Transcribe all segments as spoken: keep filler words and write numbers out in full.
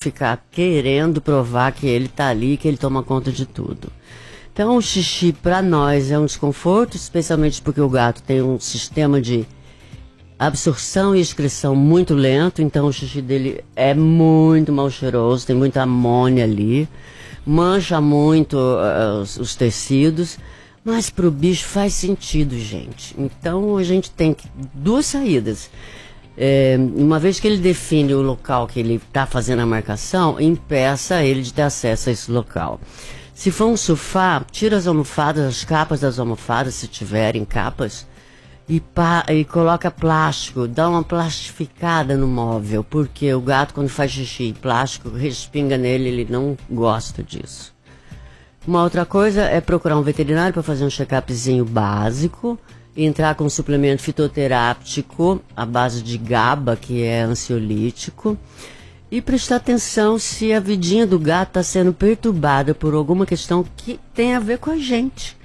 ficar querendo provar que ele tá ali, que ele toma conta de tudo. Então o xixi para nós é um desconforto, especialmente porque o gato tem um sistema de absorção e excreção muito lento, então o xixi dele é muito mal cheiroso, tem muita amônia ali, mancha muito uh, os, os tecidos, mas pro bicho faz sentido, gente. Então a gente tem que, duas saídas. É, uma vez que ele define o local que ele está fazendo a marcação, impeça ele de ter acesso a esse local. Se for um sofá, tira as almofadas, as capas das almofadas, se tiverem capas, e, pá, e coloca plástico, dá uma plastificada no móvel, porque o gato, quando faz xixi, plástico respinga nele, ele não gosta disso. Uma outra coisa é procurar um veterinário para fazer um check-upzinho básico, entrar com um suplemento fitoterápico à base de GABA, que é ansiolítico, e prestar atenção se a vidinha do gato está sendo perturbada por alguma questão que tem a ver com a gente.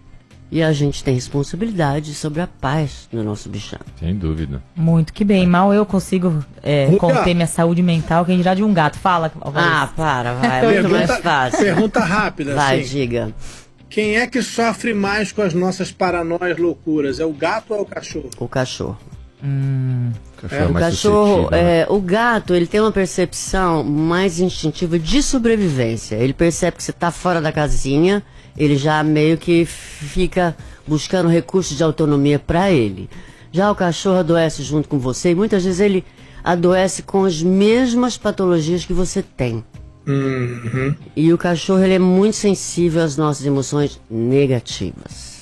E a gente tem responsabilidade sobre a paz do nosso bichão. Sem dúvida. Muito que bem. Mal eu consigo é, conter minha saúde mental, que a gente dirá de um gato. Fala, Alvarez. Ah, para, vai. É muito pergunta, mais fácil. Pergunta rápida. Vai, assim. diga. Quem é que sofre mais com as nossas paranoias loucuras? É o gato ou é o cachorro? O cachorro. Hum. O cachorro, é o, mais cachorro né? é, o gato, ele tem uma percepção mais instintiva de sobrevivência. Ele percebe que você está fora da casinha, ele já meio que fica buscando recursos de autonomia para ele. Já o cachorro adoece junto com você e muitas vezes ele adoece com as mesmas patologias que você tem. Uhum. E o cachorro, ele é muito sensível às nossas emoções negativas.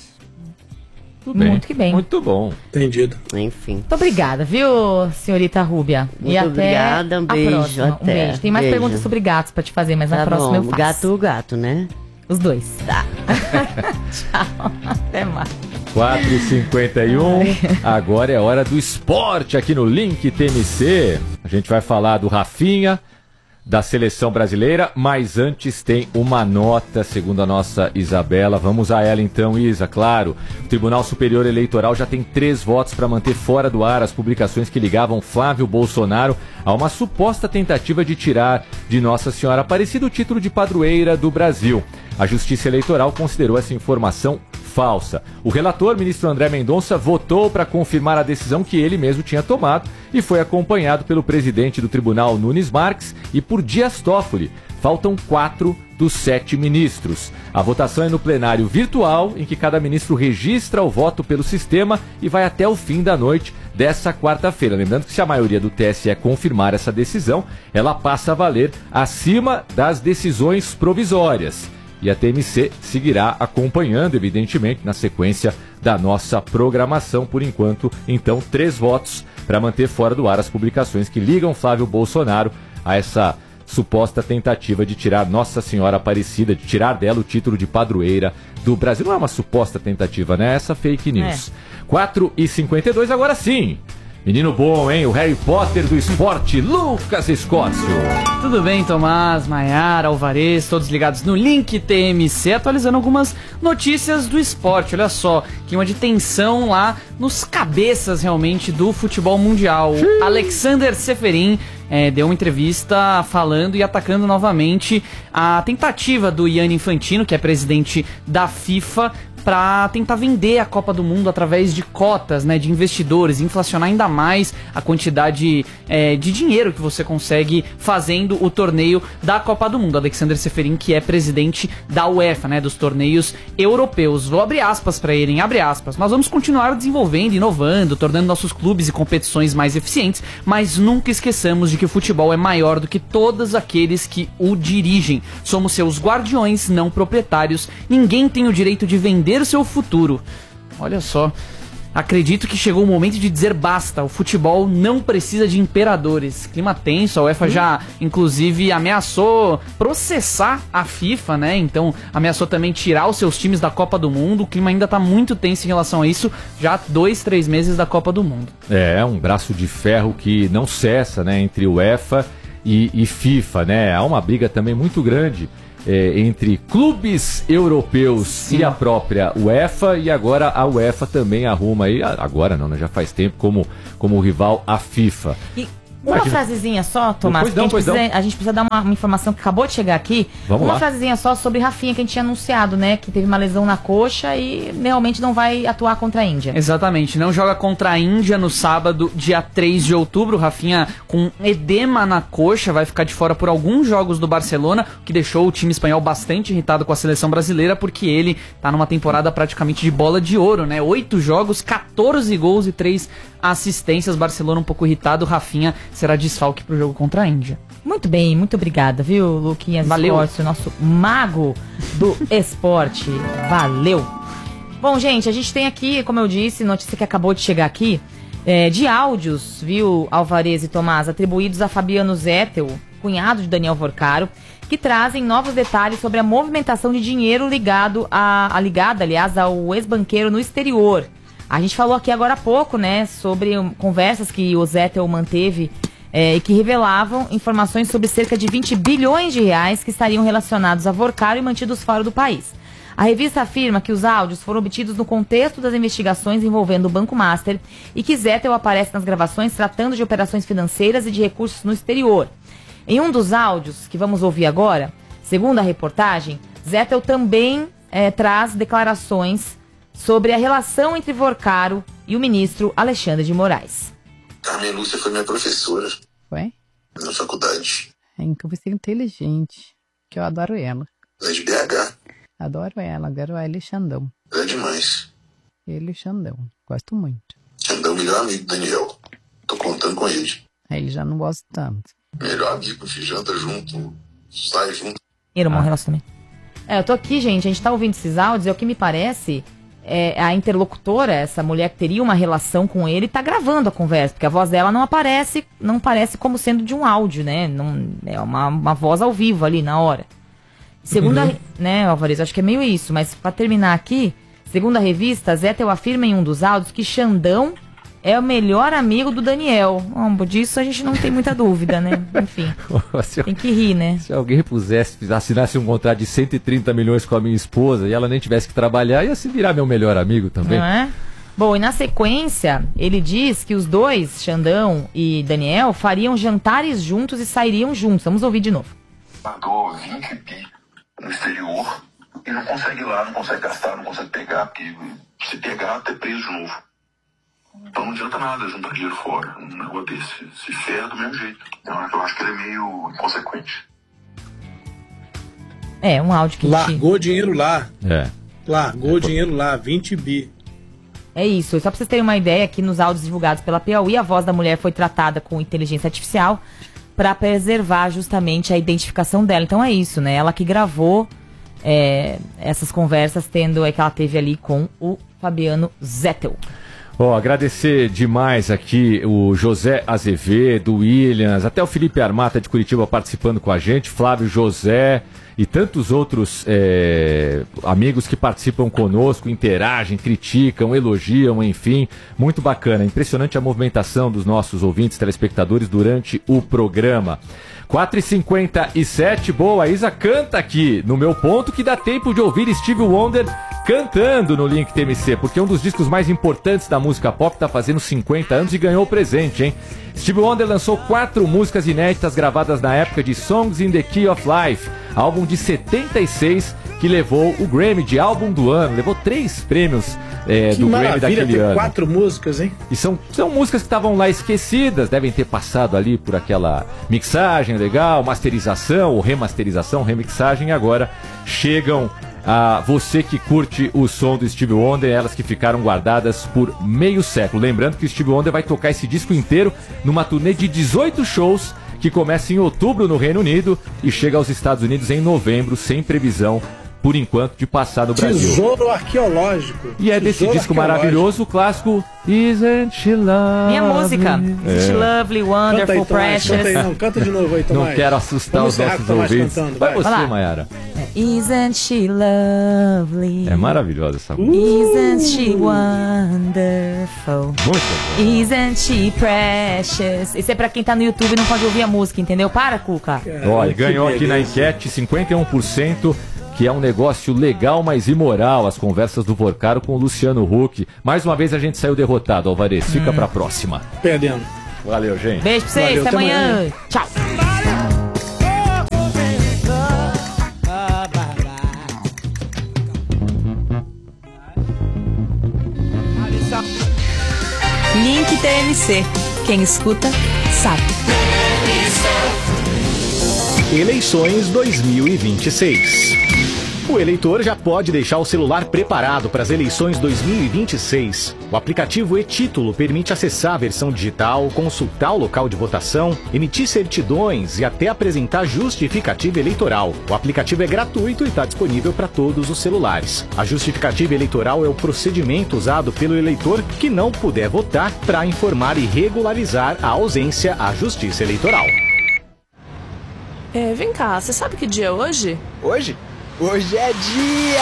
Muito bem. Muito que bem. Muito bom. Entendido. Enfim. Muito obrigada, viu, senhorita Rúbia? Muito e até obrigada, um a beijo, próxima. até. Um beijo. Tem mais Beijo. perguntas sobre gatos pra te fazer, mas Tá na próxima bom. eu faço. Gato, gato, né? Os dois. Tá. Tchau. Até mais. quatro e cinquenta e um, agora é hora do esporte aqui no Link T M C. A gente vai falar do Rafinha, da seleção brasileira, mas antes tem uma nota, segundo a nossa Isabela. Vamos a ela então, Isa, claro. O Tribunal Superior Eleitoral já tem três votos para manter fora do ar as publicações que ligavam Flávio Bolsonaro a uma suposta tentativa de tirar de Nossa Senhora Aparecida o título de padroeira do Brasil. A Justiça Eleitoral considerou essa informação falsa. O relator, ministro André Mendonça, votou para confirmar a decisão que ele mesmo tinha tomado e foi acompanhado pelo presidente do tribunal, Nunes Marques, e por Dias Toffoli. Faltam quatro dos sete ministros. A votação é no plenário virtual, em que cada ministro registra o voto pelo sistema e vai até o fim da noite dessa quarta-feira. Lembrando que se a maioria do T S E confirmar essa decisão, ela passa a valer acima das decisões provisórias. E a T M C seguirá acompanhando, evidentemente, na sequência da nossa programação. Por enquanto, então, três votos para manter fora do ar as publicações que ligam Flávio Bolsonaro a essa suposta tentativa de tirar Nossa Senhora Aparecida, de tirar dela o título de padroeira do Brasil. Não é uma suposta tentativa, né? Essa fake news. É. quatro e cinquenta e dois, agora sim. Menino bom, hein? O Harry Potter do esporte, Lucas Escócio. Tudo bem, Tomás, Maiara, Alvarez, todos ligados no Link T M C, atualizando algumas notícias do esporte. Olha só, clima de tensão lá nos cabeças realmente do futebol mundial. Sim. Alexander Ceferin é, deu uma entrevista falando e atacando novamente a tentativa do Gianni Infantino, que é presidente da FIFA, para tentar vender a Copa do Mundo através de cotas, né, de investidores, inflacionar ainda mais a quantidade é, de dinheiro que você consegue fazendo o torneio da Copa do Mundo. Alexander Ceferin, que é presidente da UEFA, né, dos torneios europeus. Vou abrir aspas para ele, hein? Abre aspas. Nós vamos continuar desenvolvendo, inovando, tornando nossos clubes e competições mais eficientes, mas nunca esqueçamos de que o futebol é maior do que todos aqueles que o dirigem. Somos seus guardiões, não proprietários. Ninguém tem o direito de vender o seu futuro. Olha só, acredito que chegou o momento de dizer basta, o futebol não precisa de imperadores. Clima tenso, a UEFA hum. já inclusive ameaçou processar a FIFA, né? Então ameaçou também tirar os seus times da Copa do Mundo. O clima ainda tá muito tenso em relação a isso, já há dois, três meses da Copa do Mundo. É, é um braço de ferro que não cessa, né, entre UEFA e, e FIFA, né? Há uma briga também muito grande É, entre clubes europeus Sim. e a própria UEFA, e agora a UEFA também arruma aí, agora não, né, já faz tempo, como, como rival a FIFA. E Uma Imagina. frasezinha só, Tomás, Pois não, a, gente pois precisa, não. a gente precisa dar uma, uma informação que acabou de chegar aqui. Vamos uma lá. frasezinha só sobre Rafinha, que a gente tinha anunciado, né? Que teve uma lesão na coxa e realmente não vai atuar contra a Índia. Exatamente, não joga contra a Índia no sábado, dia três de outubro. Rafinha com edema na coxa, vai ficar de fora por alguns jogos do Barcelona, o que deixou o time espanhol bastante irritado com a seleção brasileira, porque ele tá numa temporada praticamente de bola de ouro, né? Oito jogos, quatorze gols e três assistências. Barcelona um pouco irritado, Rafinha será desfalque pro jogo contra a Índia. Muito bem, muito obrigada, viu, Luquinhas Valeu. Esporte, o nosso mago do esporte. Valeu. Bom, gente, a gente tem aqui, como eu disse, notícia que acabou de chegar aqui, é, de áudios, viu, Alvarez e Tomás, atribuídos a Fabiano Zettel, cunhado de Daniel Vorcaro, que trazem novos detalhes sobre a movimentação de dinheiro ligado a, a ligada, aliás, ao ex-banqueiro no exterior. A gente falou aqui agora há pouco, né, sobre um, conversas que o Zettel manteve é, e que revelavam informações sobre cerca de vinte bilhões de reais que estariam relacionados a Vorcaro e mantidos fora do país. A revista afirma que os áudios foram obtidos no contexto das investigações envolvendo o Banco Master e que Zettel aparece nas gravações tratando de operações financeiras e de recursos no exterior. Em um dos áudios, que vamos ouvir agora, segundo a reportagem, Zettel também é, traz declarações sobre a relação entre Vorcaro e o ministro Alexandre de Moraes. Carmen Lúcia foi minha professora Foi? na faculdade. É que você é inteligente, que eu adoro ela. Ela é de B H. Adoro ela, adoro ela e Xandão. Ela é demais. Ele e Xandão, gosto muito. Xandão, melhor amigo do Daniel. Tô contando com ele. Aí ele já não gosta tanto. Melhor amigo, se janta junto, sai junto. Era um bom relacionamento. É, eu tô aqui, gente, a gente tá ouvindo esses áudios e o que me parece... É, a interlocutora, essa mulher que teria uma relação com ele, tá gravando a conversa, porque a voz dela não aparece, não parece como sendo de um áudio, né? Não, é uma, uma voz ao vivo ali na hora. Segundo Uhum. a, né, Alvarez, acho que é meio isso, mas pra terminar aqui, segundo a revista, Zettel afirma em um dos áudios que Xandão é o melhor amigo do Daniel. Bom, disso a gente não tem muita dúvida, né? Enfim, se, tem que rir, né? se alguém pusesse, assinasse um contrato de cento e trinta milhões com a minha esposa e ela nem tivesse que trabalhar, ia se virar meu melhor amigo também. Não é? Bom, e na sequência, ele diz que os dois, Xandão e Daniel, fariam jantares juntos e sairiam juntos. Vamos ouvir de novo. Pagou vinte bi no exterior e não consegue ir lá, não consegue gastar, não consegue pegar, porque se pegar, ter preso de novo. Então não adianta nada juntar dinheiro fora. Um negócio desse se ferra do mesmo jeito. Eu, eu acho que ele é meio inconsequente. É, um áudio que a gente... Largou dinheiro lá. É. Largou dinheiro lá, vinte bi. É isso, só pra vocês terem uma ideia, aqui nos áudios divulgados pela Piauí, a voz da mulher foi tratada com inteligência artificial para preservar justamente a identificação dela. Então é isso, né? Ela que gravou é, essas conversas, tendo é que ela teve ali com o Fabiano Zettel. Ó, agradecer demais aqui o José Azevedo, o Williams, até o Felipe Armata de Curitiba participando com a gente, Flávio José e tantos outros é, amigos que participam conosco, interagem, criticam, elogiam, enfim, muito bacana. Impressionante a movimentação dos nossos ouvintes, telespectadores durante o programa. quatro e cinquenta e sete, boa, a Isa canta aqui no meu ponto que dá tempo de ouvir Stevie Wonder cantando no Link T M C, porque um dos discos mais importantes da música pop está fazendo cinquenta anos e ganhou o presente, hein? Stevie Wonder lançou quatro músicas inéditas gravadas na época de Songs in the Key of Life, álbum de setenta e seis que levou o Grammy de álbum do ano, levou três prêmios é, Que do Grammy maravilha daquele ter ano. quatro músicas, hein? E são, são músicas que estavam lá esquecidas, devem ter passado ali por aquela mixagem legal, masterização ou remasterização, remixagem, e agora chegam a você que curte o som do Stevie Wonder, elas que ficaram guardadas por meio século. Lembrando que o Stevie Wonder vai tocar esse disco inteiro numa turnê de dezoito shows que começa em outubro no Reino Unido e chega aos Estados Unidos em novembro, sem previsão por enquanto, de passar no Brasil. Tesouro arqueológico. E é desse Tesouro disco arqueológico. maravilhoso o clássico Isn't She Lovely? Minha música. Isn't She Lovely, Canta aí, Wonderful, Tomás, Precious. canta aí, não, canta de novo aí, Tomás. Não quero assustar Vamos os encerrar nossos com o Tomás ouvintes. cantando, vai vai. você, Vai lá. Mayara. Isn't she lovely? É maravilhosa essa música. Isn't she wonderful? Muito bom. Isn't she precious? Isso é pra quem tá no YouTube e não pode ouvir a música, entendeu? Para, Cuca. Olha, que ganhou aqui na beleza. enquete cinquenta e um por cento, que é um negócio legal, mas imoral, as conversas do Vorcaro com o Luciano Huck. Mais uma vez a gente saiu derrotado, Alvarez. Fica pra próxima. Perdendo. Valeu, gente. Beijo pra vocês, Valeu, até até amanhã. amanhã. Tchau. Link T M C. Quem escuta, sabe. Eleições dois mil e vinte e seis. O eleitor já pode deixar o celular preparado para as eleições dois mil e vinte e seis. O aplicativo e-Título permite acessar a versão digital, consultar o local de votação, emitir certidões e até apresentar justificativa eleitoral. O aplicativo é gratuito e está disponível para todos os celulares. A justificativa eleitoral é o procedimento usado pelo eleitor que não puder votar para informar e regularizar a ausência à Justiça Eleitoral. É, vem cá, você sabe que dia é hoje? Hoje? Hoje é dia